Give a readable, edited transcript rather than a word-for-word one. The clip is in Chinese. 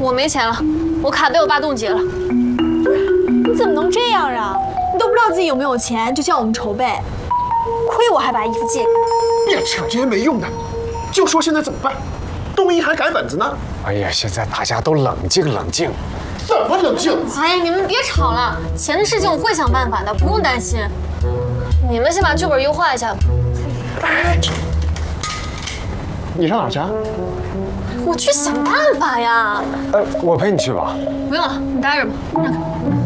我没钱了，我卡被我爸冻结了。 不是，你怎么能这样啊？你都不知道自己有没有钱，就叫我们筹备，亏我还把衣服借给你。 别扯这些没用的，就说现在怎么办？东一还改本子呢。 哎呀，现在大家都冷静冷静。 怎么冷静？ 哎呀，你们别吵了，钱的事情我会想办法的，不用担心。你们先把剧本优化一下吧。 哎，你上哪儿去啊？ 我去想办法呀。 我陪你去吧。 不用了，你待着吧。让开。